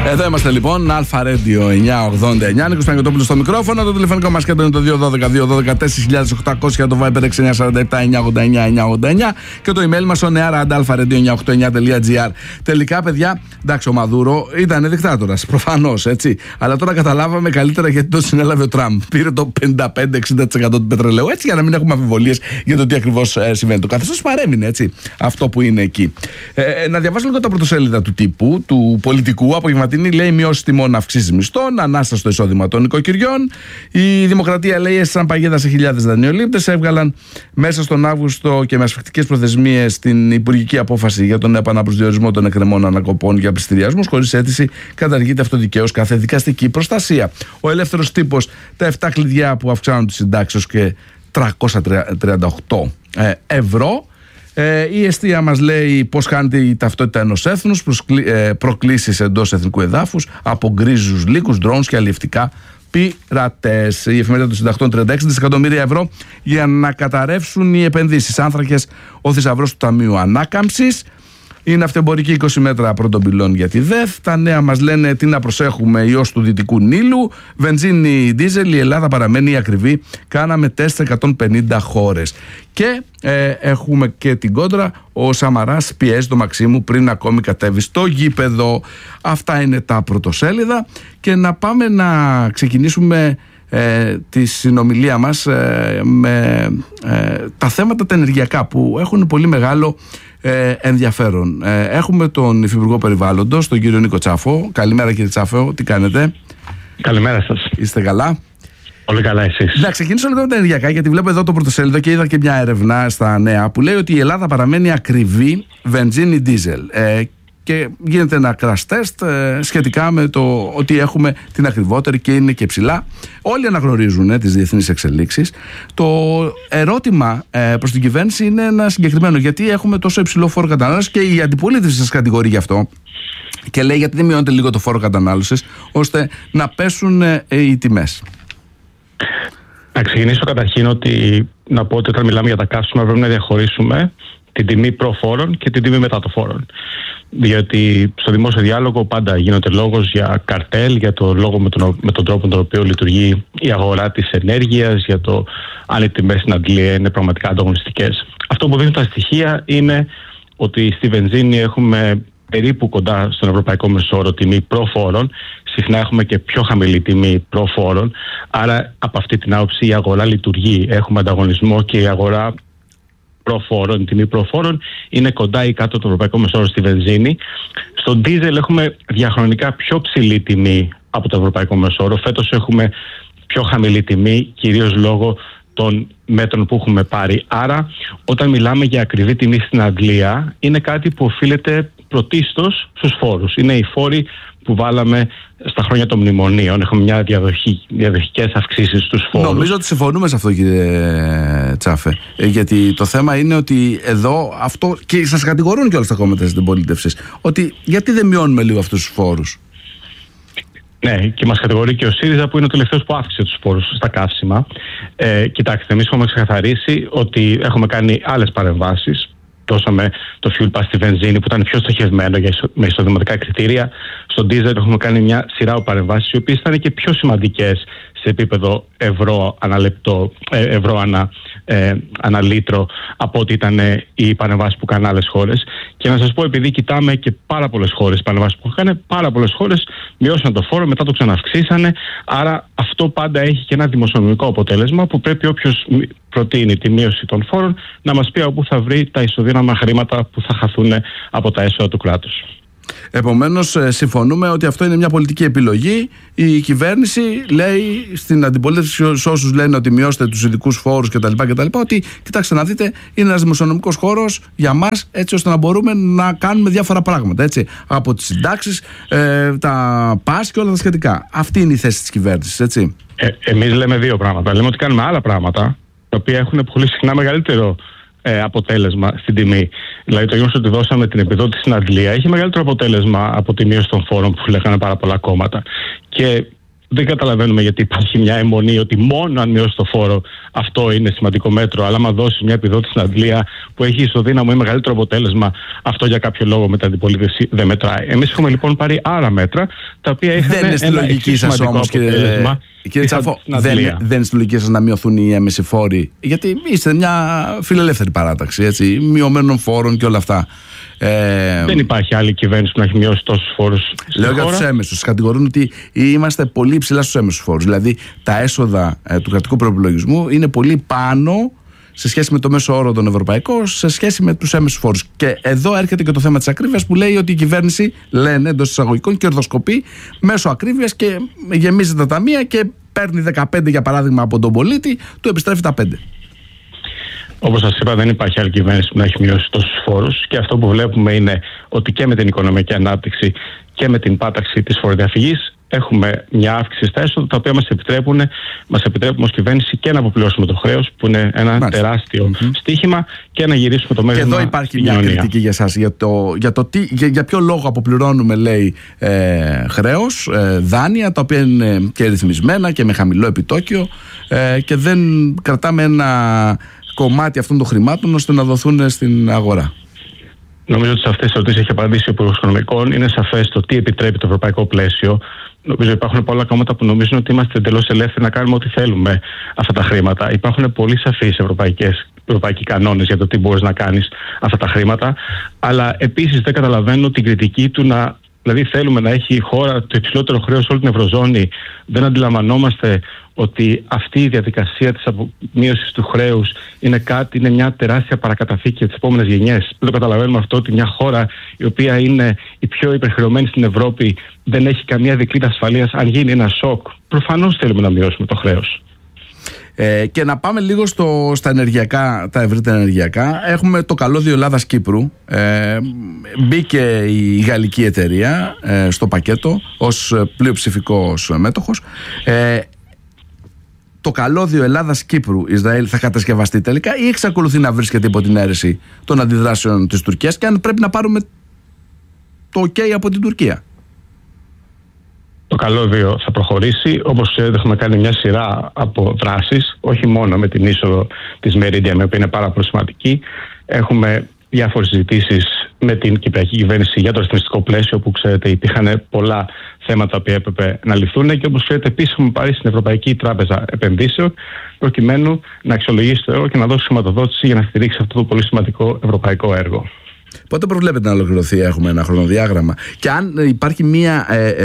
Εδώ είμαστε λοιπόν, Αλφα Radio 989. Νίκος Παναγιωτόπουλος στο μικρόφωνο. Το τηλεφωνικό μας κέντρο είναι το 212-212-4800, το Viber 6947-989-989 και το email μας oneara@alfaradio989.gr. Τελικά, παιδιά, εντάξει, ο Μαδούρο ήταν δικτάτορας, προφανώς, έτσι. Αλλά τώρα καταλάβαμε καλύτερα γιατί το συνέλαβε ο Τραμπ. Πήρε το 55-60% του πετρελαίου, έτσι, για να μην έχουμε αμφιβολίες για το τι ακριβώς συμβαίνει. Το καθεστώς παρέμεινε, έτσι, αυτό που είναι εκεί. Να διαβάσω λίγο τα πρωτοσέλιδα του τύπου, του πολιτικού. Απογευματινή λέει μειώσει τιμών, αυξήσεις μισθών, ανάσταση στο εισόδημα των νοικοκυριών. Η Δημοκρατία λέει έσυσαν παγίδα σε χιλιάδες δανειολήπτες. Έβγαλαν μέσα στον Αύγουστο και με ασφικτικές προθεσμίες την υπουργική απόφαση για τον επαναπροσδιορισμό των εκκρεμών ανακοπών για πληστηριασμούς. Χωρίς αίτηση καταργείται αυτοδικαίως κάθε δικαστική προστασία. Ο Ελεύθερος Τύπος, τα 7 κλειδιά που αυξάνουν τις συντάξεις και 338 ευρώ. Η Εστία μας λέει πώς χάνεται η ταυτότητα ενός έθνους, προκλήσεις εντός εθνικού εδάφους από γκρίζους λύκους, drones και αλλιευτικά πειρατές. Η εφημερίδα των συντακτών, 36 δισεκατομμύρια ευρώ για να καταρρεύσουν οι επενδύσεις. Άνθρακες, ο θησαυρός του Ταμείου Ανάκαμψης. Η ναυτεμπορική 20 μέτρα πρώτων πυλών για τη ΔΕΘ. Τα νέα μας λένε τι να προσέχουμε, ιός του Δυτικού Νείλου. Βενζίνη, δίζελ, η Ελλάδα παραμένει ακριβή. Κάναμε τεστ σε 150 χώρες. Και έχουμε και την κόντρα. Ο Σαμαράς πιέζει το Μαξίμου πριν ακόμη κατέβει στο γήπεδο. Αυτά είναι τα πρωτοσέλιδα. Και να πάμε να ξεκινήσουμε τη συνομιλία μας με τα θέματα τα ενεργειακά που έχουν πολύ μεγάλο ενδιαφέρον. Έχουμε τον Υφυπουργό Περιβάλλοντος, τον κύριο Νίκο Τσάφο. Καλημέρα, κύριε Τσάφο, τι κάνετε? Καλημέρα σας. Είστε καλά? Πολύ καλά, εσείς? Να ξεκινήσω λίγο με τα ενεργειακά, γιατί βλέπω εδώ το πρωτοσέλιδο και είδα και μια έρευνα στα νέα που λέει ότι η Ελλάδα παραμένει ακριβή βενζίνη δίζελ. Και γίνεται ένα crash test σχετικά με το ότι έχουμε την ακριβότερη και είναι και ψηλά. Όλοι αναγνωρίζουν τις διεθνείς εξελίξεις. Το ερώτημα προς την κυβέρνηση είναι ένα συγκεκριμένο. Γιατί έχουμε τόσο υψηλό φόρο κατανάλωσης, και η αντιπολίτευση σας κατηγορεί γι' αυτό. Και λέει γιατί δεν μειώνεται λίγο το φόρο κατανάλωσης ώστε να πέσουν οι τιμές. Να ξεκινήσω καταρχήν να πω ότι όταν μιλάμε για τα καύσιμα πρέπει να διαχωρίσουμε την τιμή προφόρων και την τιμή μετά το φόρων. Διότι στο δημόσιο διάλογο πάντα γίνεται λόγος για καρτέλ, για το λόγο με τον τρόπο με τον οποίο λειτουργεί η αγορά της ενέργειας, για το αν οι τιμές στην Αγγλία είναι πραγματικά ανταγωνιστικές. Αυτό που δίνουν τα στοιχεία είναι ότι στη βενζίνη έχουμε περίπου κοντά στον ευρωπαϊκό μεσόωρο τιμή προφόρων. Συχνά έχουμε και πιο χαμηλή τιμή προφόρων. Άρα από αυτή την άποψη η αγορά λειτουργεί. Έχουμε ανταγωνισμό και η αγορά προφόρων, η τιμή προφόρων είναι κοντά ή κάτω το ευρωπαϊκό μεσόωρο στη βενζίνη. Στο ντίζελ έχουμε διαχρονικά πιο ψηλή τιμή από το ευρωπαϊκό μεσόωρο. Φέτος έχουμε πιο χαμηλή τιμή, κυρίως λόγω των μέτρων που έχουμε πάρει. Άρα, όταν μιλάμε για ακριβή τιμή στην Αγγλία, είναι κάτι που οφείλεται πρωτίστως στους φόρους. Είναι οι φόροι που βάλαμε στα χρόνια των μνημονίων. Έχουμε μια διαδοχικές αυξήσεις στους φόρους. Νομίζω ότι συμφωνούμε σε αυτό, κύριε Τσάφε. Γιατί το θέμα είναι ότι εδώ αυτό, και σας κατηγορούν και όλα τα κόμματα της αντιπολίτευσης, ότι γιατί δεν μειώνουμε λίγο αυτούς τους φόρους. Ναι, και μας κατηγορεί και ο ΣΥΡΙΖΑ που είναι ο τελευταίος που αύξησε τους φόρους στα καύσιμα. Κοιτάξτε, εμείς έχουμε ξεκαθαρίσει ότι έχουμε κάνει άλλες παρεμβάσεις. Δώσαμε το fuel pass στη βενζίνη που ήταν πιο στοχευμένο με εισοδηματικά κριτήρια. Στον diesel έχουμε κάνει μια σειρά παρεμβάσεις οι οποίες ήταν και πιο σημαντικές σε επίπεδο ευρώ ανά λίτρο από ό,τι ήταν οι παρεμβάσεις που κάνουν άλλες χώρες. Και να σας πω, επειδή κοιτάμε και πάρα πολλές χώρες παρεμβάσεις που είχαν, πάρα πολλές χώρες μειώσαν το φόρο, μετά το ξαναυξήσανε. Άρα αυτό πάντα έχει και ένα δημοσιονομικό αποτέλεσμα που πρέπει όποιος προτείνει τη μείωση των φόρων να μας πει από πού θα βρει τα ισοδύναμα χρήματα που θα χαθούν από τα έσοδα του κράτους. Επομένως, συμφωνούμε ότι αυτό είναι μια πολιτική επιλογή. Η κυβέρνηση λέει στην αντιπολίτευση, σε όσους λένε ότι μειώστε τους ειδικούς φόρους κτλ., ότι κοιτάξτε να δείτε, είναι ένας δημοσιονομικός χώρος για μας, έτσι ώστε να μπορούμε να κάνουμε διάφορα πράγματα. Έτσι, από τις συντάξεις, τα ΠΑΣ και όλα τα σχετικά. Αυτή είναι η θέση της κυβέρνησης, έτσι. Εμείς λέμε δύο πράγματα. Λέμε ότι κάνουμε άλλα πράγματα, τα οποία έχουν πολύ συχνά μεγαλύτερο αποτέλεσμα στην τιμή. Δηλαδή το γεγονός ότι δώσαμε την επιδότηση στην Αγγλία έχει μεγαλύτερο αποτέλεσμα από τη μείωση των φόρων που λέγανε πάρα πολλά κόμματα. Και δεν καταλαβαίνουμε γιατί υπάρχει μια αιμονή ότι μόνο αν μειώσει το φόρο αυτό είναι σημαντικό μέτρο. Αλλά άμα δώσει μια επιδότηση στην Αγγλία που έχει ισοδύναμο ή μεγαλύτερο αποτέλεσμα, αυτό για κάποιο λόγο με την αντιπολίτευση δεν μετράει. Εμείς έχουμε λοιπόν πάρει άλλα μέτρα τα οποία είχαν ένα εξίσου σημαντικό αποτέλεσμα. Κύριε Τσάφο, δεν είναι στη λογική σας να μειωθούν οι έμμεσοι φόροι? Γιατί είστε μια φιλελεύθερη παράταξη, έτσι, μειωμένων φόρων και όλα αυτά. Δεν υπάρχει άλλη κυβέρνηση που να έχει μειώσει τόσους φόρους. Λέω για τους έμμεσους. Κατηγορούν ότι είμαστε πολύ ψηλά στους έμμεσους φόρους. Δηλαδή τα έσοδα του κρατικού προϋπολογισμού είναι πολύ πάνω σε σχέση με το μέσο όρο των ευρωπαϊκών, σε σχέση με τους έμμεσους φόρους. Και εδώ έρχεται και το θέμα της ακρίβειας που λέει ότι η κυβέρνηση, λένε εντός εισαγωγικών, κερδοσκοπεί μέσω ακρίβειας και γεμίζει τα ταμεία και παίρνει 15 για παράδειγμα από τον πολίτη, του επιστρέφει τα 5. Όπως σας είπα, δεν υπάρχει άλλη κυβέρνηση που να έχει μειώσει τόσους φόρους και αυτό που βλέπουμε είναι ότι και με την οικονομική ανάπτυξη και με την πάταξη της φοροδιαφυγής έχουμε μια αύξηση στα έσοδα τα οποία μας επιτρέπουν ως κυβέρνηση και να αποπληρώσουμε το χρέος που είναι ένα τεράστιο στοίχημα και να γυρίσουμε το μέγεθος. Και εδώ υπάρχει μια κριτική για εσάς για ποιο λόγο αποπληρώνουμε, λέει, χρέος, δάνεια τα οποία είναι και ρυθμισμένα και με χαμηλό επιτόκιο και δεν κρατάμε ένα κομμάτι αυτών των χρημάτων ώστε να δοθούν στην αγορά. Νομίζω ότι σε αυτές τις ερωτήσεις έχει απαντήσει ο Υπουργός Οικονομικών. Είναι σαφές το τι επιτρέπει το ευρωπαϊκό πλαίσιο. Νομίζω υπάρχουν πολλά κόμματα που νομίζουν ότι είμαστε εντελώς ελεύθεροι να κάνουμε ό,τι θέλουμε αυτά τα χρήματα. Υπάρχουν πολύ σαφείς ευρωπαϊκοί κανόνες για το τι μπορείς να κάνεις αυτά τα χρήματα. Αλλά επίσης δεν καταλαβαίνω την κριτική του να. Δηλαδή θέλουμε να έχει η χώρα το υψηλότερο χρέος σε όλη την Ευρωζώνη. Δεν αντιλαμβανόμαστε ότι αυτή η διαδικασία της μείωσης του χρέους είναι μια τεράστια παρακαταθήκη για τις επόμενες γενιές. Δεν το καταλαβαίνουμε αυτό, ότι μια χώρα η οποία είναι η πιο υπερχρεωμένη στην Ευρώπη δεν έχει καμία δικλείδα ασφαλείας αν γίνει ένα σοκ. Προφανώς θέλουμε να μειώσουμε το χρέος. Και να πάμε λίγο στα ενεργειακά, τα ευρύτερα ενεργειακά. Έχουμε το καλώδιο Ελλάδας-Κύπρου. Μπήκε η γαλλική εταιρεία στο πακέτο ως πλειοψηφικός μέτοχος. Το καλώδιο Ελλάδας-Κύπρου-Ισραήλ θα κατασκευαστεί τελικά ή εξακολουθεί να βρίσκεται υπό την αίρεση των αντιδράσεων της Τουρκίας, και αν πρέπει να πάρουμε το OK από την Τουρκία? Το καλώδιο θα προχωρήσει. Όπως ξέρετε, έχουμε κάνει μια σειρά από δράσεις, όχι μόνο με την είσοδο της Meridian, η οποία είναι πάρα πολύ σημαντική. Έχουμε διάφορες συζητήσεις με την κυπριακή κυβέρνηση για το ρυθμιστικό πλαίσιο, που ξέρετε υπήρχαν πολλά θέματα που έπρεπε να λυθούν. Και όπως ξέρετε, επίσης έχουμε πάρει στην Ευρωπαϊκή Τράπεζα Επενδύσεων, προκειμένου να αξιολογήσει το έργο και να δώσει χρηματοδότηση για να στηρίξει αυτό το πολύ σημαντικό ευρωπαϊκό έργο. Πότε προβλέπετε να ολοκληρωθεί? Έχουμε ένα χρονοδιάγραμμα? Και αν υπάρχει μία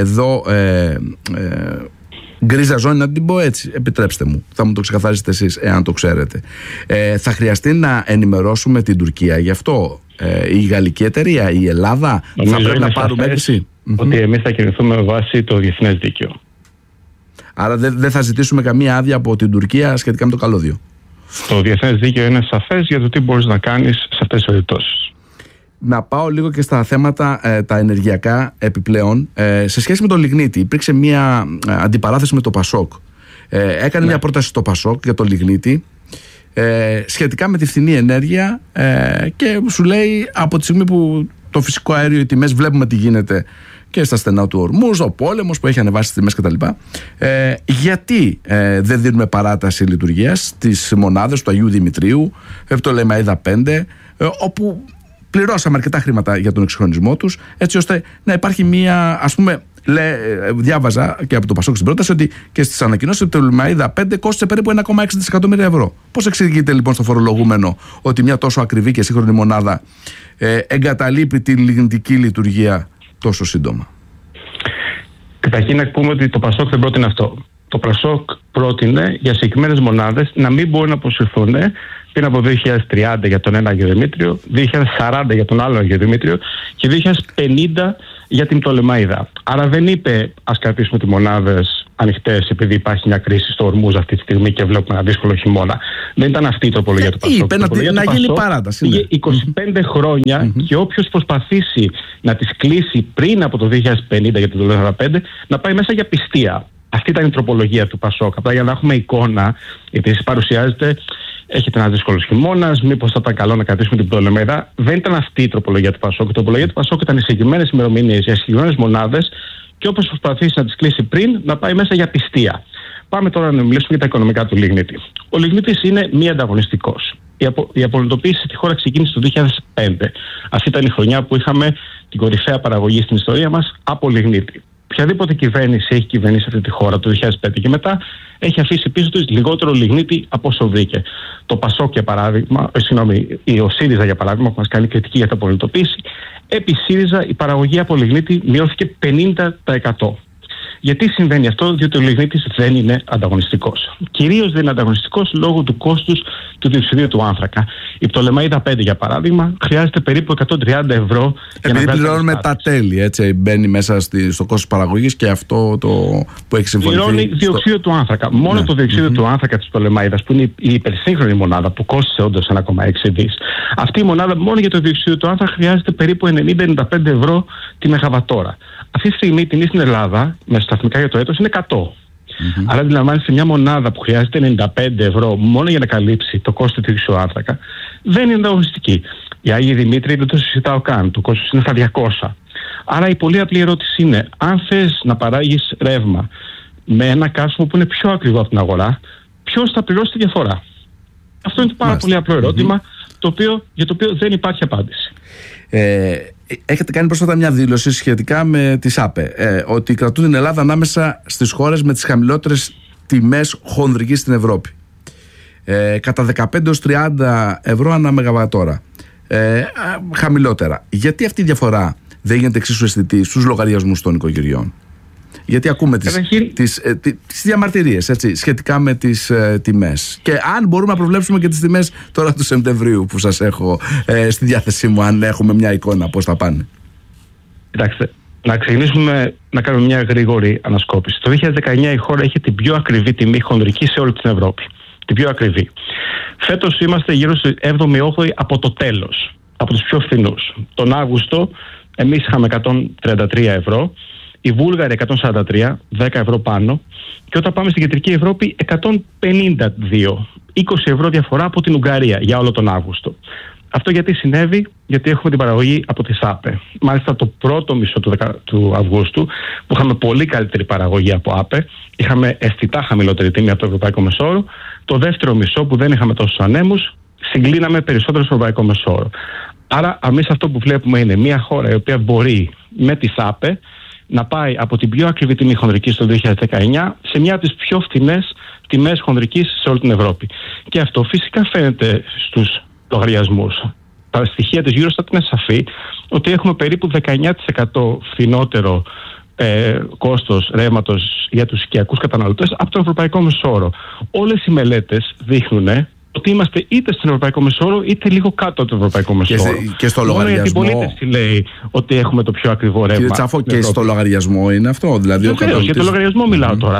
γκρίζα ζώνη, να την πω έτσι, επιτρέψτε μου, θα μου το ξεκαθαρίσετε εσείς εάν το ξέρετε, θα χρειαστεί να ενημερώσουμε την Τουρκία γι' αυτό? Η γαλλική εταιρεία, η Ελλάδα, θα πρέπει να πάρουμε έγκριση? Ότι εμείς θα κινηθούμε με βάση το διεθνές δίκαιο. Άρα δεν θα ζητήσουμε καμία άδεια από την Τουρκία σχετικά με το καλώδιο? Το διεθνές δίκαιο είναι σαφές για το τι μπορείς να κάνεις σε αυτές τις περιπτώσεις. Να πάω λίγο και στα θέματα τα ενεργειακά επιπλέον. Σε σχέση με τον λιγνίτη, υπήρξε μια αντιπαράθεση με το Πασόκ. Έκανε μια πρόταση στο Πασόκ για τον λιγνίτη σχετικά με τη φθηνή ενέργεια και σου λέει, από τη στιγμή που το φυσικό αέριο, οι τιμές βλέπουμε τι γίνεται και στα στενά του Ορμούζ, ο πόλεμος που έχει ανεβάσει τις τιμές κτλ. Γιατί δεν δίνουμε παράταση λειτουργίας στις μονάδες του Αγίου Δημητρίου, το Λεμαΐδα 5, όπου πληρώσαμε αρκετά χρήματα για τον εξυγχρονισμό τους, έτσι ώστε να υπάρχει μία, ας πούμε, διάβαζα και από το Πασόκ στην πρόταση ότι και στις ανακοινώσεις ότι το Λεμαΐδα 5 κόστησε περίπου 1,6 δισεκατομμύρια ευρώ. Πώς εξηγείται λοιπόν στο φορολογούμενο ότι μια τόσο ακριβή και σύγχρονη μονάδα εγκαταλείπει τη λιγνητική λειτουργία τόσο σύντομα? Καταρχήν να πούμε ότι το Πασόκ δεν πρότεινε αυτό. Το Πασόκ πρότεινε για συγκεκριμένες μονάδες να μην μπορούν να αποσυρθούν πριν από 2030 για τον ένα Αγιοδημήτριο, 2040 για τον άλλο Αγιοδημήτριο και 2050 για την Πτολεμαΐδα. Άρα δεν είπε ας κρατήσουμε τις μονάδες ανοιχτές επειδή υπάρχει μια κρίση στο Ορμούζ αυτή τη στιγμή και βλέπουμε ένα δύσκολο χειμώνα. Δεν ήταν αυτή η τροπολογία του Πασόκ. Είπε να γίνει παράταση. Πήγε 25 χρόνια και όποιος προσπαθήσει να τις κλείσει πριν από το 2050 για την Πτολεμαΐδα 5 να πάει μέσα για πιστία. Αυτή ήταν η τροπολογία του Πασόκ. Απλά για να έχουμε εικόνα, γιατί εσείς παρουσιάζετε, έχετε ένα δύσκολο χειμώνα, μήπως θα ήταν καλό να κρατήσουμε την Πτολεμαΐδα. Δεν ήταν αυτή η τροπολογία του Πασόκ. Η τροπολογία του Πασόκ ήταν οι συγκεκριμένες ημερομηνίες για συγκεκριμένες μονάδες και όπως προσπαθήσει να τις κλείσει πριν, να πάει μέσα για πιστία. Πάμε τώρα να μιλήσουμε για τα οικονομικά του λιγνίτη. Ο λιγνίτης είναι μη ανταγωνιστικός. Η απολυτοποίηση στη χώρα ξεκίνησε το 2005. Αυτή ήταν η χρονιά που είχαμε την κορυφαία παραγωγή στην ιστορία μας από λιγνίτη. Οποιαδήποτε κυβέρνηση έχει κυβερνήσει αυτή τη χώρα το 2005 και μετά έχει αφήσει πίσω του λιγότερο λιγνίτη από όσο βρήκε. Το Πασόκ, για παράδειγμα, ο ΣΥΡΙΖΑ, για παράδειγμα, που μας κάνει κριτική για την απολυτοποίηση, επί ΣΥΡΙΖΑ η παραγωγή από λιγνίτη μειώθηκε 50%. Γιατί συμβαίνει αυτό? Διότι ο λιγνίτης δεν είναι ανταγωνιστικός. Κυρίως δεν είναι ανταγωνιστικός λόγω του κόστους του διοξειδίου του άνθρακα. Η Πτολεμαΐδα 5, για παράδειγμα, χρειάζεται περίπου 130 ευρώ. Επειδή πληρώνουμε τα τέλη, έτσι, μπαίνει μέσα στο κόστος παραγωγής και αυτό το που έχει συμφωνηθεί. Πληρώνει διοξείδιο του άνθρακα. Μόνο το διοξείδιο του άνθρακα της Πτολεμαΐδας, που είναι η υπερσύγχρονη μονάδα, που κόστησε όντως 1,6 δις. Αυτή η μονάδα μόνο για το διοξείδιο του άνθρακα χρειάζεται περίπου 90-95 ευρώ τη μεγαβατόρα. Αυτή τη στιγμή η τιμή στην Ελλάδα, με σταθμικά για το έτος, είναι 100. Άρα αντιλαμβάνεστε, μια μονάδα που χρειάζεται 95 ευρώ μόνο για να καλύψει το κόστος του διοξείδιου άνθρακα, δεν είναι ανταγωνιστική. Η Άγιοι Δημήτρη δεν το συζητάω καν. Το κόστος είναι στα 200. Άρα η πολύ απλή ερώτηση είναι, αν θες να παράγεις ρεύμα με ένα καύσιμο που είναι πιο ακριβό από την αγορά, ποιος θα πληρώσει τη διαφορά? Αυτό είναι το πάρα πολύ απλό ερώτημα, για το οποίο δεν υπάρχει απάντηση. Έχετε κάνει πρόσφατα μια δήλωση σχετικά με τις ΑΠΕ, ότι κρατούν την Ελλάδα ανάμεσα στις χώρες με τις χαμηλότερες τιμές χονδρικής στην Ευρώπη, κατά 15-30 ευρώ ανά μεγαβατόρα, χαμηλότερα. Γιατί αυτή η διαφορά δεν γίνεται εξίσου αισθητή στους λογαριασμούς των οικογενειών? Γιατί ακούμε τις διαμαρτυρίες, έτσι, σχετικά με τις τιμές. Και αν μπορούμε να προβλέψουμε και τις τιμές τώρα του Σεπτεμβρίου που σας έχω στη διάθεσή μου, αν έχουμε μια εικόνα πώς θα πάνε. Κοιτάξτε, να ξεκινήσουμε να κάνουμε μια γρήγορη ανασκόπηση. Το 2019 η χώρα είχε την πιο ακριβή τιμή χονδρική σε όλη την Ευρώπη. Την πιο ακριβή. Φέτος είμαστε γύρω στη 7η-8η από το τέλος, από τους πιο φθηνούς. Τον Αύγουστο εμείς είχαμε 133 ευρώ. Οι Βούλγαροι 143, 10 ευρώ πάνω. Και όταν πάμε στην κεντρική Ευρώπη, 152. 20 ευρώ διαφορά από την Ουγγαρία για όλο τον Αύγουστο. Αυτό γιατί συνέβη? Γιατί έχουμε την παραγωγή από τις ΑΠΕ. Μάλιστα το πρώτο μισό του Αυγούστου, που είχαμε πολύ καλύτερη παραγωγή από ΑΠΕ, είχαμε αισθητά χαμηλότερη τιμή από το ευρωπαϊκό μεσόωρο. Το δεύτερο μισό, που δεν είχαμε τόσους ανέμους, συγκλίναμε περισσότερο στο ευρωπαϊκό μεσόωρο. Άρα, εμείς αυτό που βλέπουμε είναι μια χώρα η οποία μπορεί με τις ΑΠΕ να πάει από την πιο ακριβή τιμή χονδρικής το 2019 σε μια από τις πιο φθηνές τιμές χονδρικής σε όλη την Ευρώπη. Και αυτό φυσικά φαίνεται στους λογαριασμούς. Τα στοιχεία της Eurostat είναι σαφή ότι έχουμε περίπου 19% φθηνότερο κόστος ρεύματος για τους οικιακούς καταναλωτές από τον ευρωπαϊκό μεσόωρο. Όλες οι μελέτες δείχνουν ότι είμαστε είτε στον ευρωπαϊκό μεσόωρο είτε λίγο κάτω από τον ευρωπαϊκό μεσόωρο. Και στο λογαριασμό. Μόνο η αντιπολίτευση λέει ότι έχουμε το πιο ακριβό ρεύμα. Κύριε Τσάφο, και στο λογαριασμό είναι αυτό? Δηλαδή, για το λογαριασμό μιλάω τώρα.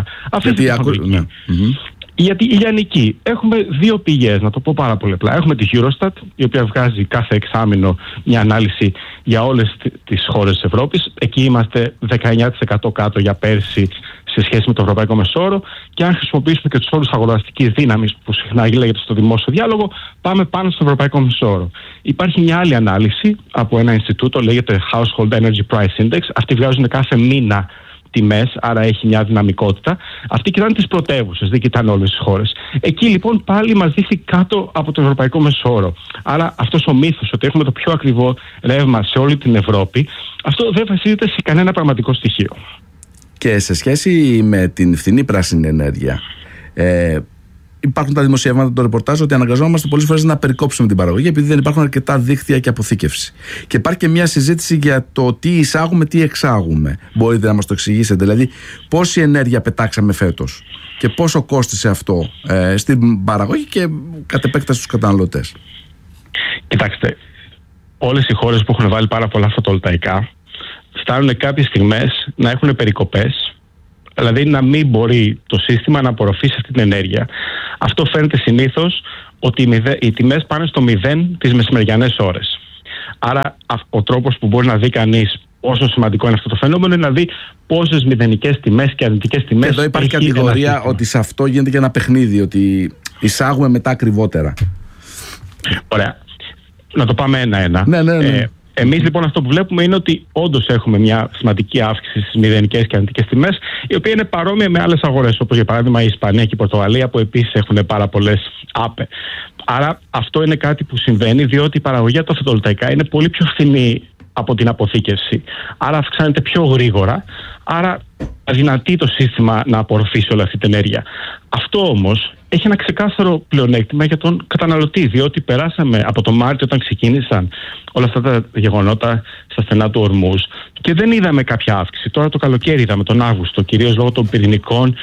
Γιατί η λιανική. Έχουμε δύο πηγές, να το πω πάρα πολύ απλά. Έχουμε τη Eurostat, η οποία βγάζει κάθε εξάμηνο μια ανάλυση για όλες τις χώρες της Ευρώπης. Εκεί είμαστε 19% κάτω για πέρσι σε σχέση με το ευρωπαϊκό μεσόωρο. Και αν χρησιμοποιήσουμε και τους όρους αγοραστικής δύναμης που συχνά λέγεται στο δημόσιο διάλογο, πάμε πάνω στο ευρωπαϊκό μεσόωρο. Υπάρχει μια άλλη ανάλυση από ένα Ινστιτούτο, λέγεται Household Energy Price Index. Αυτοί βγάζουν κάθε μήνα τιμές, άρα έχει μια δυναμικότητα. Αυτοί κοιτάνε τις πρωτεύουσες, δεν κοιτάνε όλες τις χώρες. Εκεί λοιπόν πάλι μας δείχνει κάτω από το ευρωπαϊκό μεσόωρο. Άρα αυτός ο μύθος ότι έχουμε το πιο ακριβό ρεύμα σε όλη την Ευρώπη, αυτό δεν βασίζεται σε κανένα πραγματικό στοιχείο. Και σε σχέση με την φθηνή πράσινη ενέργεια, υπάρχουν τα δημοσιεύματα, το ρεπορτάζ, ότι αναγκαζόμαστε πολλές φορές να περικόψουμε την παραγωγή επειδή δεν υπάρχουν αρκετά δίκτυα και αποθήκευση. Και υπάρχει και μια συζήτηση για το τι εισάγουμε, τι εξάγουμε. Μπορείτε να μας το εξηγήσετε? Δηλαδή, πόση ενέργεια πετάξαμε φέτος και πόσο κόστισε αυτό στην παραγωγή και κατ' επέκταση στους καταναλωτές? Κοιτάξτε, όλες οι χώρες που έχουν βάλει πάρα πολλά φωτοβολταϊκά φτάνουν κάποιες στιγμές να έχουν περικοπές. Δηλαδή να μην μπορεί το σύστημα να απορροφήσει αυτή την ενέργεια. Αυτό φαίνεται συνήθως ότι οι τιμές πάνε στο 0 τις μεσημεριανές ώρες. Άρα ο τρόπος που μπορεί να δει κανείς πόσο σημαντικό είναι αυτό το φαινόμενο είναι να δει πόσες μηδενικές τιμές και αρνητικές τιμές. Εδώ υπάρχει κατηγορία ότι σε αυτό γίνεται και ένα παιχνίδι, ότι εισάγουμε μετά ακριβότερα. Ωραία. Να το πάμε ένα-ένα. Ναι. Εμείς λοιπόν αυτό που βλέπουμε είναι ότι όντως έχουμε μια σημαντική αύξηση στις μηδενικές και αρνητικές τιμές, η οποία είναι παρόμοια με άλλες αγορές, όπως για παράδειγμα η Ισπανία και η Πορτογαλία, που επίσης έχουν πάρα πολλές ΑΠΕ. Άρα αυτό είναι κάτι που συμβαίνει, διότι η παραγωγή από τα φωτοβολταϊκά είναι πολύ πιο φθηνή από την αποθήκευση. Άρα αυξάνεται πιο γρήγορα, άρα αδυνατεί το σύστημα να απορροφήσει όλη αυτή την ενέργεια. Αυτό όμως έχει ένα ξεκάθαρο πλεονέκτημα για τον καταναλωτή, διότι περάσαμε από το Μάρτιο, όταν ξεκίνησαν όλα αυτά τα γεγονότα στα στενά του Ορμούζ, και δεν είδαμε κάποια αύξηση. Τώρα το καλοκαίρι είδαμε, τον Αύγουστο, κυρίως λόγω των πυρηνικών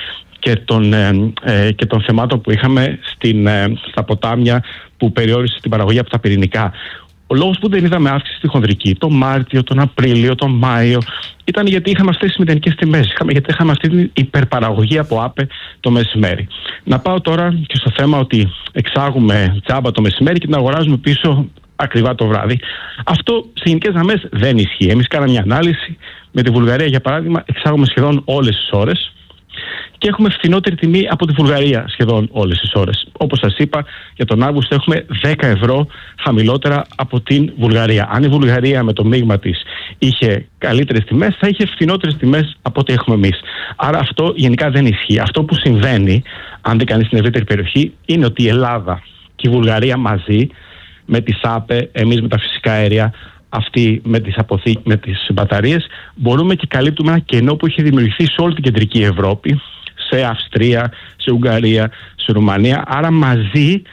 και των θεμάτων που είχαμε στα ποτάμια που περιόρισε την παραγωγή από τα πυρηνικά. Ο λόγος που δεν είδαμε αύξηση στη χονδρική τον Μάρτιο, τον Απρίλιο, τον Μάιο ήταν γιατί είχαμε αυτές τις μηδενικές τιμές, γιατί είχαμε αυτή την υπερπαραγωγή από ΑΠΕ το μεσημέρι. Να πάω τώρα και στο θέμα ότι εξάγουμε τζάμπα το μεσημέρι και την αγοράζουμε πίσω ακριβά το βράδυ. Αυτό σε γενικές γραμμές δεν ισχύει. Εμείς κάναμε μια ανάλυση με τη Βουλγαρία, για παράδειγμα, εξάγουμε σχεδόν όλες τις ώρες και έχουμε φθηνότερη τιμή από τη Βουλγαρία σχεδόν όλες τις ώρες. Όπως σας είπα, για τον Αύγουστο έχουμε 10 ευρώ χαμηλότερα από την Βουλγαρία. Αν η Βουλγαρία με το μείγμα της είχε καλύτερες τιμές, θα είχε φθηνότερες τιμές από ό,τι έχουμε εμείς. Άρα αυτό γενικά δεν ισχύει. Αυτό που συμβαίνει, αν δει κανείς στην ευρύτερη περιοχή, είναι ότι η Ελλάδα και η Βουλγαρία μαζί, με τις ΑΠΕ, εμείς με τα φυσικά αέρια, αυτοί με τις μπαταρίες, μπορούμε και καλύπτουμε ένα κενό που είχε δημιουργηθεί σε όλη την κεντρική Ευρώπη, σε Αυστρία, σε Ουγγαρία, σε Ρουμανία. Άρα μαζί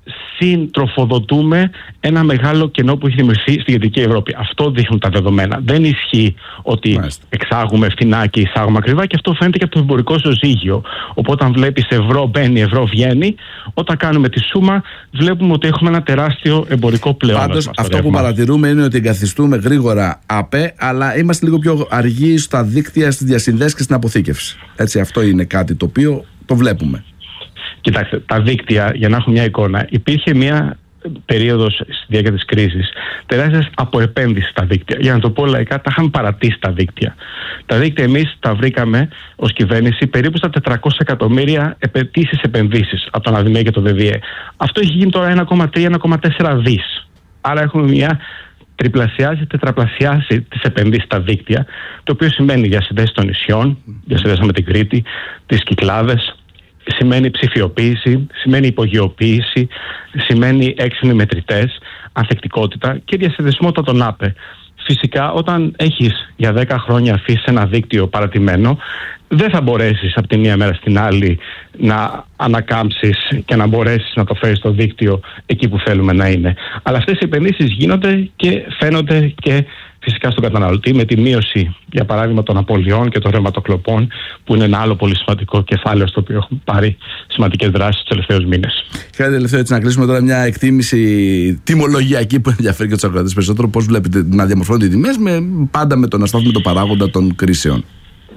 συντροφοδοτούμε ένα μεγάλο κενό που έχει δημιουργηθεί στην κεντρική Ευρώπη. Αυτό δείχνουν τα δεδομένα. Δεν ισχύει ότι εξάγουμε φθηνά και εισάγουμε ακριβά, και αυτό φαίνεται και από το εμπορικό ισοζύγιο. Οπότε, αν βλέπεις ευρώ μπαίνει, ευρώ βγαίνει, όταν κάνουμε τη σούμα, βλέπουμε ότι έχουμε ένα τεράστιο εμπορικό πλεόνασμα. Πάντως, αυτό που παρατηρούμε είναι ότι εγκαθιστούμε γρήγορα ΑΠΕ, αλλά είμαστε λίγο πιο αργοί στα δίκτυα, στις διασυνδέσεις και στην αποθήκευση. Έτσι, αυτό είναι κάτι το οποίο το βλέπουμε. Κοιτάξτε, τα δίκτυα, για να έχουμε μια εικόνα, υπήρχε μια περίοδος στη διάρκεια της κρίσης τεράστιας αποεπένδυσης στα δίκτυα. Για να το πω λαϊκά, τα είχαμε παρατήσει τα δίκτυα. Τα δίκτυα εμείς τα βρήκαμε ως κυβέρνηση περίπου στα 400 εκατομμύρια ετήσιες επενδύσεις από τον ΑΔΜΕ και το ΔΔΕ. Αυτό έχει γίνει τώρα 1,3-1,4 δις. Άρα έχουμε μια τριπλασιάσει, τετραπλασιάσει τις επενδύσεις στα δίκτυα, το οποίο σημαίνει διασυνδέσεις των νησιών, διασυνδέσαμε την Κρήτη, τις Κυκλάδες. Σημαίνει ψηφιοποίηση, σημαίνει υπογειοποίηση, σημαίνει έξυπνοι μετρητές, ανθεκτικότητα και διασυνδεσιμότητα των ΑΠΕ. Φυσικά, όταν έχεις για 10 χρόνια αφήσει ένα δίκτυο παρατημένο, δεν θα μπορέσεις από τη μία μέρα στην άλλη να ανακάμψεις και να μπορέσεις να το φέρεις στο δίκτυο εκεί που θέλουμε να είναι. Αλλά αυτές οι επενδύσεις γίνονται και φαίνονται και φυσικά στον καταναλωτή, με τη μείωση, για παράδειγμα, των απολειών και των ρευματοκλοπών, που είναι ένα άλλο πολύ σημαντικό κεφάλαιο στο οποίο έχουμε πάρει σημαντικές δράσεις τους τελευταίους μήνες. Κάτι τελευταίο, έτσι, να κλείσουμε τώρα μια εκτίμηση τιμολογιακή που ενδιαφέρει και τους ακροατές περισσότερο. Πώς βλέπετε να διαμορφώνονται οι τιμές, πάντα με το να σταθούμε το παράγοντα των κρίσεων?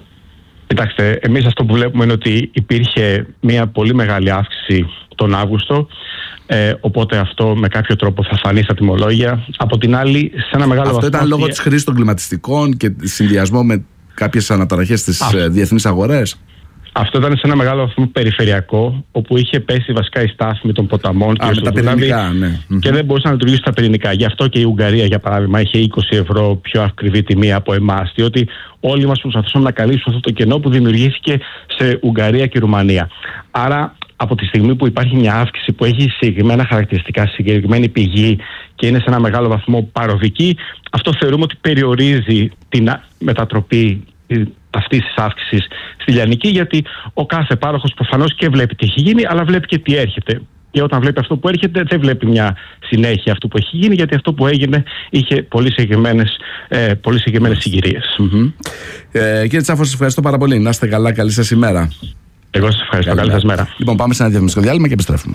Κοιτάξτε, εμείς αυτό που βλέπουμε είναι ότι υπήρχε μια πολύ μεγάλη αύξηση τον Αύγουστο. Οπότε αυτό με κάποιο τρόπο θα φανεί στα τιμολόγια. Από την άλλη, σε ένα μεγάλο βαθμό. Αυτό ήταν λόγω της χρήσης των κλιματιστικών και συνδυασμό με κάποιες αναταραχές στις διεθνείς αγορές. Αυτό ήταν σε ένα μεγάλο βαθμό περιφερειακό, όπου είχε πέσει βασικά η στάθμη των ποταμών και τα πυρηνικά, ναι. Και δεν μπορούσαν να λειτουργήσουν τα πυρηνικά. Γι' αυτό και η Ουγγαρία, για παράδειγμα, είχε 20 ευρώ πιο ακριβή τιμή από εμάς, διότι όλοι μας προσπαθούσαμε να καλύψουμε αυτό το κενό που δημιουργήθηκε σε Ουγγαρία και Ρουμανία. Άρα, από τη στιγμή που υπάρχει μια αύξηση που έχει συγκεκριμένα χαρακτηριστικά, συγκεκριμένη πηγή και είναι σε ένα μεγάλο βαθμό παροδική, αυτό θεωρούμε ότι περιορίζει την μετατροπή αυτής της αύξησης στη λιανική, γιατί ο κάθε πάροχος προφανώς και βλέπει τι έχει γίνει, αλλά βλέπει και τι έρχεται. Και όταν βλέπει αυτό που έρχεται, δεν βλέπει μια συνέχεια αυτού που έχει γίνει, γιατί αυτό που έγινε είχε πολύ συγκεκριμένες συγκυρίες. Κύριε Τσάφο, σας ευχαριστώ πάρα πολύ. Να είστε καλά, καλή σας ημέρα. Εγώ σας ευχαριστώ. Καλή σας μέρα. Λοιπόν, πάμε σε ένα διαφημιστικό διάλειμμα και επιστρέφουμε.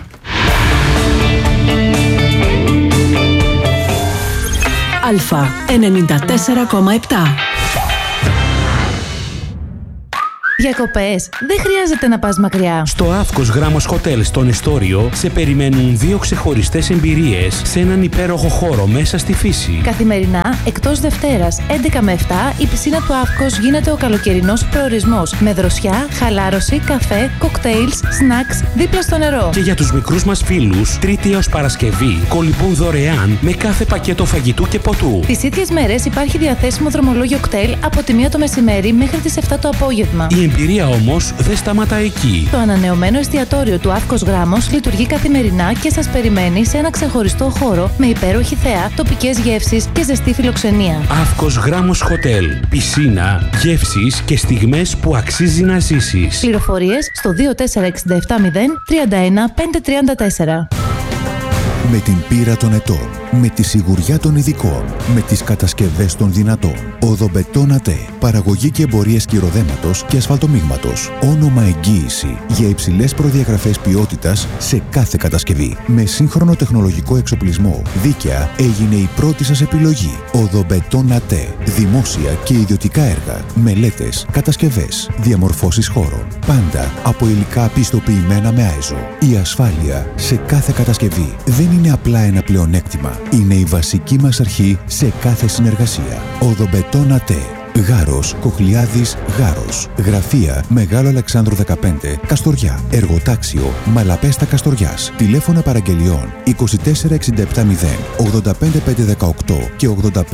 Αλφα 94,7. Διακοπές, δεν χρειάζεται να πας μακριά. Στο Αύκος Γράμμος Hotel στον Εστόριο σε περιμένουν 2 ξεχωριστές εμπειρίες σε έναν υπέροχο χώρο μέσα στη φύση. Καθημερινά, εκτός Δευτέρας, 11 με 7, η πισίνα του Αύκος γίνεται ο καλοκαιρινός προορισμός. Με δροσιά, χαλάρωση, καφέ, κοκτέιλς, σνακς, δίπλα στο νερό. Και για τους μικρούς μας φίλους, Τρίτη έως Παρασκευή, κολυμπούν δωρεάν με κάθε πακέτο φαγητού και ποτού. Τις ίδιες μέρες υπάρχει διαθέσιμο δρομολόγιο κτέλ από τη 1 το μεσημέρι μέχρι τις 7 το απόγευμα. Η εμπειρία όμως δεν σταματά εκεί. Το ανανεωμένο εστιατόριο του Αύκος Γράμμος λειτουργεί καθημερινά και σας περιμένει σε ένα ξεχωριστό χώρο με υπέροχη θέα, τοπικές γεύσεις και ζεστή φιλοξενία. Αύκος Γράμμος Hotel. Πισίνα, γεύσεις και στιγμές που αξίζει να ζήσεις. Πληροφορίες στο 24670 31 534. Με την πείρα των ετών, με τη σιγουριά των ειδικών, με τις κατασκευές των δυνατών. Οδομπετόν ΑΤΕ. Παραγωγή και εμπορίες κυροδέματος και ασφαλτομίγματος. Όνομα εγγύηση για υψηλές προδιαγραφές ποιότητας σε κάθε κατασκευή. Με σύγχρονο τεχνολογικό εξοπλισμό. Δίκαια έγινε η πρώτη σας επιλογή. Οδομπετόν ΑΤΕ. Δημόσια και ιδιωτικά έργα. Μελέτες, κατασκευές, διαμορφώσεις χώρων. Πάντα από υλικά πιστοποιημένα με ΆΕΖΟ. Η ασφάλεια σε κάθε κατασκευή δεν είναι απλά ένα πλεονέκτημα. Είναι η βασική μας αρχή σε κάθε συνεργασία. Οδομπετόν ΑΤΕ. Γάρος, Κοχλιάδης, Γάρος. Γραφεία Μεγάλο Αλεξάνδρου 15, Καστοριά. Εργοτάξιο Μαλαπέστα Καστοριάς. Τηλέφωνα παραγγελιών 24670 85518 και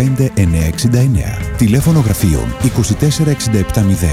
85969. Τηλέφωνο γραφείων 24670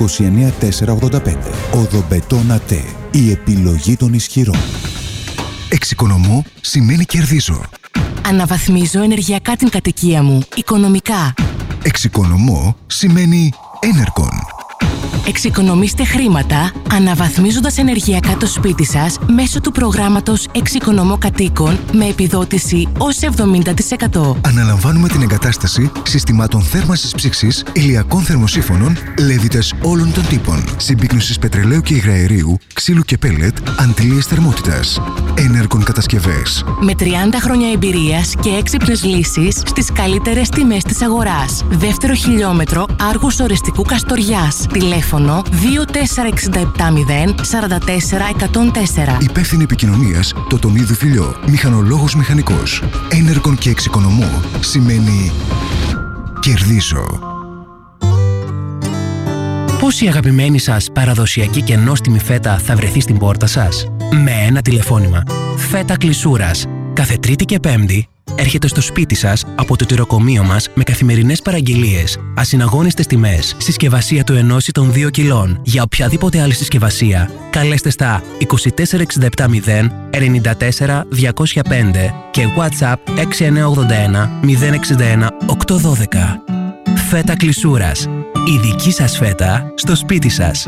29485. Οδομπετόν ΑΤΕ. Η επιλογή των ισχυρών. Εξοικονομώ σημαίνει κερδίζω. Αναβαθμίζω ενεργειακά την κατοικία μου, οικονομικά. Εξοικονομώ σημαίνει Enercon. Εξοικονομήστε χρήματα αναβαθμίζοντας ενεργειακά το σπίτι σας μέσω του προγράμματος Εξοικονομώ Κατοίκων με επιδότηση ως 70%. Αναλαμβάνουμε την εγκατάσταση συστημάτων θέρμανσης ψήξης, ηλιακών θερμοσύφωνων, λέβητες όλων των τύπων, συμπίκνωσης πετρελαίου και υγραερίου, ξύλου και πέλετ, αντλίες θερμότητας. Enercon κατασκευές. Με 30 χρόνια εμπειρίας και έξυπνες λύσεις στις καλύτερες τιμές της αγοράς. Δεύτερο χιλιόμετρο Άργους Οριστικού Καστοριάς. Τηλέφωνο 24670 44 104. Υπεύθυνη επικοινωνίας Τοτονίδου Φιλιό. Μηχανολόγος μηχανικός. Enercon και εξοικονομώ σημαίνει κερδίζω. Πώς η αγαπημένη σας παραδοσιακή και νόστιμη φέτα θα βρεθεί στην πόρτα σας? Με ένα τηλεφώνημα. Φέτα Κλεισούρας. Κάθε Τρίτη και Πέμπτη έρχεται στο σπίτι σας από το τυροκομείο μας με καθημερινές παραγγελίες, ασυναγώνιστες τιμές, συσκευασία του 1 ή των 2 κιλών. Για οποιαδήποτε άλλη συσκευασία, καλέστε στα 24670 94 205 και WhatsApp 6981 061 812. Φέτα Κλεισούρας. Η δική σας φέτα στο σπίτι σας.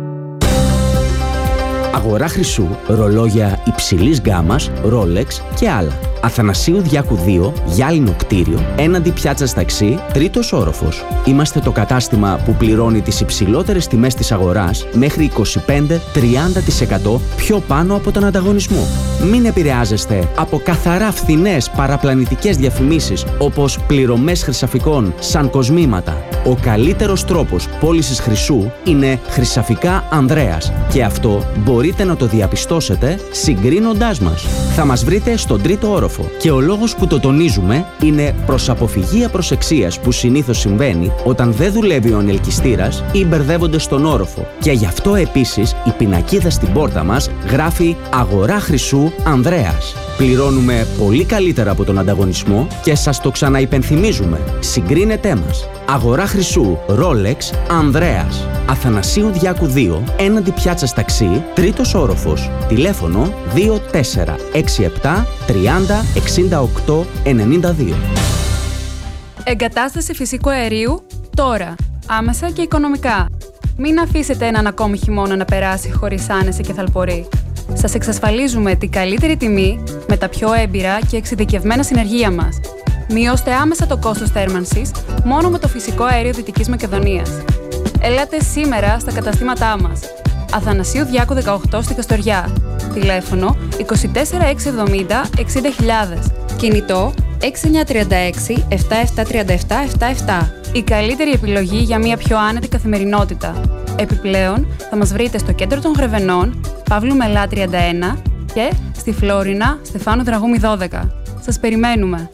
Αγορά χρυσού, ρολόγια υψηλής γκάμας, Rolex και άλλα. Αθανασίου Διάκου 2, γυάλινο κτίριο, έναντι πιάτσας ταξί, 3ος όροφος. Είμαστε το κατάστημα που πληρώνει τις υψηλότερες τιμές της αγοράς μέχρι 25-30% πιο πάνω από τον ανταγωνισμό. Μην επηρεάζεστε από καθαρά φθηνές παραπλανητικές διαφημίσεις όπως πληρωμές χρυσαφικών σαν κοσμήματα. Ο καλύτερος τρόπος πώλησης χρυσού είναι Χρυσαφικά Ανδρέας και αυτό μπορείτε να το διαπιστώσετε συγκρίνοντάς μας. Θα μας βρείτε στον 3ο όροφο και ο λόγος που το τονίζουμε είναι προς αποφυγή απροσεξίας που συνήθως συμβαίνει όταν δεν δουλεύει ο ανελκυστήρας ή μπερδεύονται στον όροφο. Και γι' αυτό επίσης η πινακίδα στην πόρτα μας γράφει «Αγορά χρυσού Ανδρέας». Πληρώνουμε πολύ καλύτερα από τον ανταγωνισμό και σας το ξαναυπενθυμίζουμε. Συγκρίνετέ μας. Αγορά χρυσού Rolex Ανδρέας. Αθανασίου Διάκου 2, έναντι πιάτσας ταξί, 3ος όροφος. Τηλέφωνο 2467 30 68 92. Εγκατάσταση φυσικού αερίου τώρα. Άμεσα και οικονομικά. Μην αφήσετε έναν ακόμη χειμώνα να περάσει χωρίς άνεση και θαλπορή. Σας εξασφαλίζουμε την καλύτερη τιμή με τα πιο έμπειρα και εξειδικευμένα συνεργεία μας. Μειώστε άμεσα το κόστος θέρμανσης μόνο με το φυσικό αέριο Δυτικής Μακεδονίας. Ελάτε σήμερα στα καταστήματά μας. Αθανασίου Διάκου 18 στη Καστοριά. Τηλέφωνο 24670 60.000. Κινητό 6936 7737 77. Η καλύτερη επιλογή για μια πιο άνετη καθημερινότητα. Επιπλέον, θα μας βρείτε στο κέντρο των Γρεβενών, Παύλου Μελά 31 και στη Φλόρινα, Στεφάνου Δραγούμη 12. Σας περιμένουμε.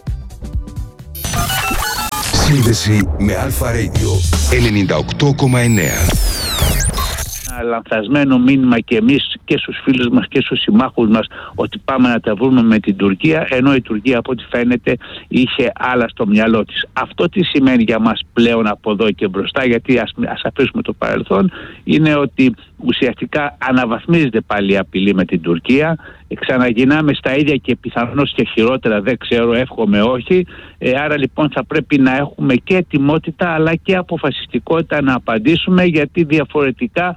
Σύνδεση με Αλφα Radio 98,9. Λανθασμένο μήνυμα και εμείς και στους φίλους μας και στους συμμάχους μας ότι πάμε να τα βρούμε με την Τουρκία, ενώ η Τουρκία από ό,τι φαίνεται είχε άλλα στο μυαλό της. Αυτό τι σημαίνει για μας πλέον από εδώ και μπροστά, γιατί ας αφήσουμε το παρελθόν, είναι ότι ουσιαστικά αναβαθμίζεται πάλι η απειλή με την Τουρκία, ξαναγυρνάμε στα ίδια και πιθανώς και χειρότερα, δεν ξέρω, εύχομαι όχι. Άρα λοιπόν θα πρέπει να έχουμε και ετοιμότητα αλλά και αποφασιστικότητα να απαντήσουμε, γιατί διαφορετικά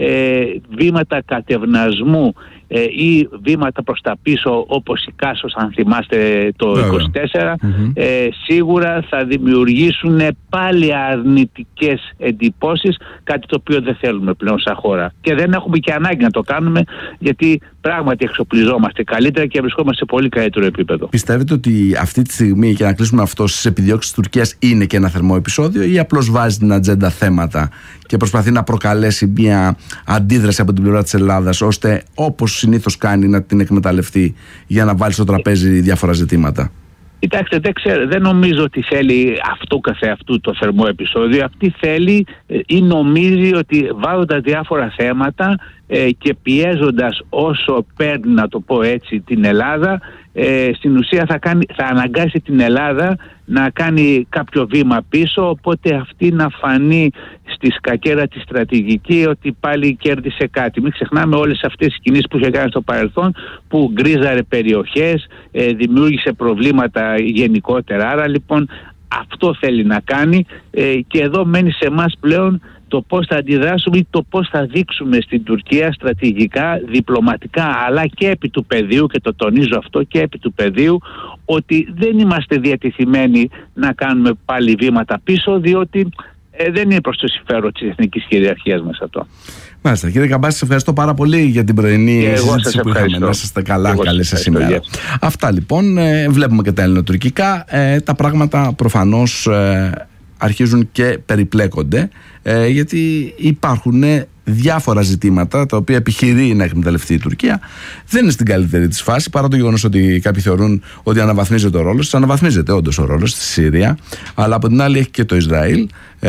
βήματα κατευνασμού ή βήματα προς τα πίσω, όπως η Κάσος, αν θυμάστε, το 24, σίγουρα θα δημιουργήσουν πάλι αρνητικές εντυπώσεις, κάτι το οποίο δεν θέλουμε πλέον σαν χώρα. Και δεν έχουμε και ανάγκη να το κάνουμε, γιατί πράγματι εξοπλιζόμαστε καλύτερα και βρισκόμαστε σε πολύ καλύτερο επίπεδο. Πιστεύετε ότι αυτή τη στιγμή, και να κλείσουμε αυτό, στις επιδιώξεις της Τουρκίας είναι και ένα θερμό επεισόδιο, ή απλώς βάζει την ατζέντα θέματα και προσπαθεί να προκαλέσει μια αντίδραση από την πλευρά της Ελλάδας, ώστε όπως συνήθως κάνει να την εκμεταλλευτεί για να βάλει στο τραπέζι διάφορα ζητήματα? Κοιτάξτε, δεν νομίζω ότι θέλει αυτό καθεαυτού το θερμό επεισόδιο. Αυτή θέλει ή νομίζει ότι βάζοντας διάφορα θέματα και πιέζοντας όσο παίρνει, να το πω έτσι, την Ελλάδα, στην ουσία θα αναγκάσει την Ελλάδα να κάνει κάποιο βήμα πίσω, οπότε αυτή να φανεί στη σκακέρα τη στρατηγική ότι πάλι κέρδισε κάτι. Μην ξεχνάμε όλες αυτές τις κινήσεις που είχε κάνει στο παρελθόν, που γκρίζαρε περιοχές, δημιούργησε προβλήματα γενικότερα. Άρα λοιπόν αυτό θέλει να κάνει και εδώ μένει σε εμάς πλέον το πώς θα αντιδράσουμε ή το πώς θα δείξουμε στην Τουρκία στρατηγικά, διπλωματικά, αλλά και επί του πεδίου, και το τονίζω αυτό, και επί του πεδίου, ότι δεν είμαστε διατεθειμένοι να κάνουμε πάλι βήματα πίσω, διότι δεν είναι προς το συμφέρον της εθνικής κυριαρχίας μας αυτό. Μάλιστα. Κύριε Καμπάση, σας ευχαριστώ πάρα πολύ για την πρωινή συζήτηση που είχαμε. Να είστε καλά, καλή σας ημέρα. Αυτά λοιπόν. Βλέπουμε και τα ελληνοτουρκικά. Τα πράγματα προφανώς αρχίζουν και περιπλέκονται, γιατί υπάρχουν διάφορα ζητήματα τα οποία επιχειρεί να εκμεταλλευτεί η Τουρκία. Δεν είναι στην καλύτερη της φάση, παρά το γεγονός ότι κάποιοι θεωρούν ότι αναβαθμίζεται ο ρόλος της. Αναβαθμίζεται όντως ο ρόλος στη Συρία, αλλά από την άλλη έχει και το Ισραήλ,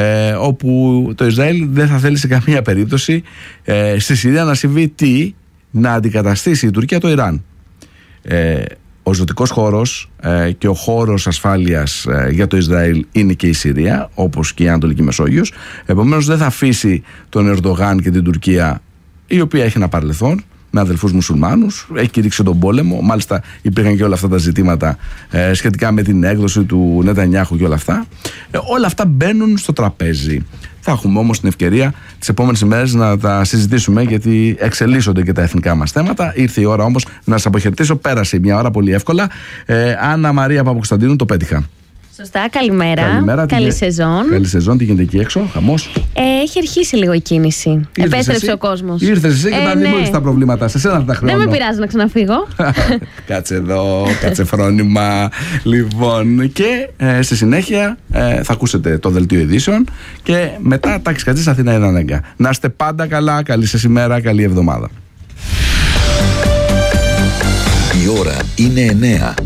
όπου το Ισραήλ δεν θα θέλει σε καμία περίπτωση στη Συρία να συμβεί να αντικαταστήσει η Τουρκία το Ιράν. Ο ζωτικός χώρος και ο χώρος ασφάλειας για το Ισραήλ είναι και η Συρία, όπως και η Ανατολική Μεσόγειος. Επομένως δεν θα αφήσει τον Ερντογάν και την Τουρκία, η οποία έχει ένα παρελθόν με αδελφούς μουσουλμάνους, έχει κηρύξει τον πόλεμο. Μάλιστα υπήρχαν και όλα αυτά τα ζητήματα σχετικά με την έκδοση του Νετανιάχου και όλα αυτά. Όλα αυτά μπαίνουν στο τραπέζι. Θα έχουμε όμως την ευκαιρία τις επόμενες ημέρες να τα συζητήσουμε, γιατί εξελίσσονται και τα εθνικά μας θέματα. Ήρθε η ώρα όμως να σας αποχαιρετήσω. Πέρασε μια ώρα πολύ εύκολα. Άννα Μαρία Παπακοσταντίνου, το πέτυχα. Σωστά, καλημέρα. Καλή σεζόν. Καλή σεζόν, τι γίνεται εκεί έξω, χαμός? Έχει αρχίσει λίγο η κίνηση. Επέστρεψε ο κόσμος. Ήρθες εσύ και τα δημιούργησες τα προβλήματά σε εσένα τα χρόνια. Δεν με πειράζει να ξαναφύγω. Κάτσε εδώ, κάτσε φρόνημα. Λοιπόν, και στη συνέχεια θα ακούσετε το δελτίο ειδήσεων και μετά τάξη κατζής Αθήνα Ιδανέγκα. Να είστε πάντα καλά, καλή σας ημέρα, καλή εβδομάδα. Η ώρα είναι 9.